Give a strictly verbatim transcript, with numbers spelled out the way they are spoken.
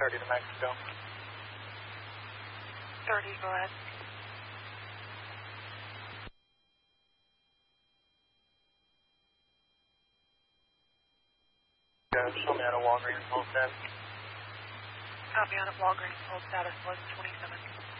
thirty to Mexico. thirty, go ahead. Yeah, show me out of Walgreens, hold ten. Copy on at Walgreens, hold status eleven twenty-seven.